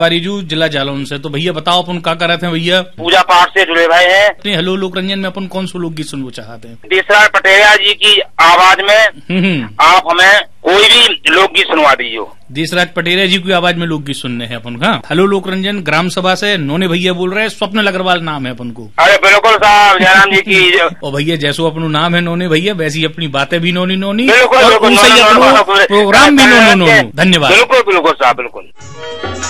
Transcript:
परिजू जिला जालौन से। तो भैया बताओ अपन क्या कर रहे थे भैया? पूजा पाठ से जुड़े भाई हैं। हेलो लोकरंजन में अपन कौन सा लोकगीत सुनना चाहते हैं? देसराज पटेरिया जी की आवाज में आप हमें कोई भी लोकगीत सुनवा दीजिए। देसराज पटेरिया जी की आवाज में लोकगीत सुनने हैं अपन का। हेलो लोकरंजन ग्राम सभा से नोने भैया बोल रहे हैं, स्वप्न अग्रवाल नाम है अपन को। अरे बिल्कुल साहब, जयराम जी की। और भैया जैसो अपनो नाम है नोने भैया, वैसी अपनी बातें भी नोनी नोनी, बिल्कुल और उनसे प्रोग्राम भी नोनो नोनो। धन्यवाद। बिल्कुल बिल्कुल साहब, बिल्कुल।